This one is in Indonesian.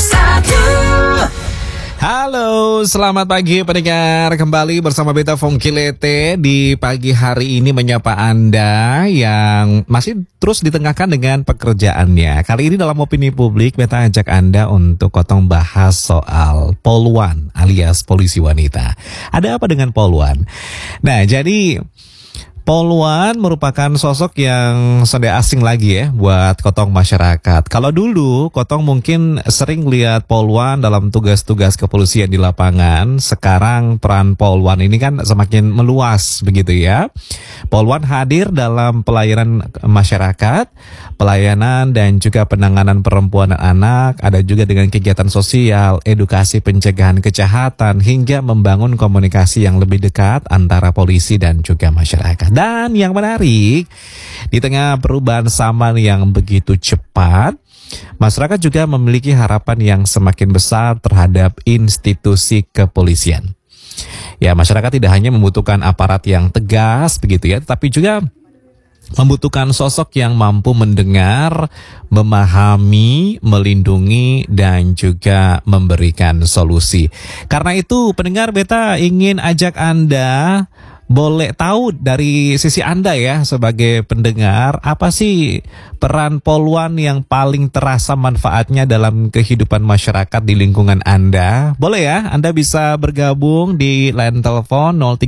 Halo, selamat pagi pendengar. Kembali bersama Beta Fongkilete di pagi hari ini menyapa Anda yang masih terus ditengahkan dengan pekerjaannya. Kali ini dalam opini publik, Beta ajak Anda untuk kotong bahas soal Poluan alias polisi wanita. Ada apa dengan Poluan? Nah, jadi Poluan merupakan sosok yang sudah asing lagi ya buat Kotong masyarakat. Kalau dulu Kotong mungkin sering lihat Poluan dalam tugas-tugas kepolisian di lapangan. Sekarang peran Poluan ini kan semakin meluas begitu ya. Poluan hadir dalam pelayanan masyarakat, pelayanan dan juga penanganan perempuan dan anak. Ada juga dengan kegiatan sosial, edukasi pencegahan kejahatan hingga membangun komunikasi yang lebih dekat antara polisi dan juga masyarakat. Dan yang menarik, di tengah perubahan zaman yang begitu cepat, masyarakat juga memiliki harapan yang semakin besar terhadap institusi kepolisian. Ya, masyarakat tidak hanya membutuhkan aparat yang tegas begitu ya, tetapi juga membutuhkan sosok yang mampu mendengar, memahami, melindungi, dan juga memberikan solusi. Karena itu, pendengar Beta ingin ajak Anda boleh tahu dari sisi Anda ya sebagai pendengar, apa sih peran Poluan yang paling terasa manfaatnya dalam kehidupan masyarakat di lingkungan Anda? Boleh ya, Anda bisa bergabung di line telepon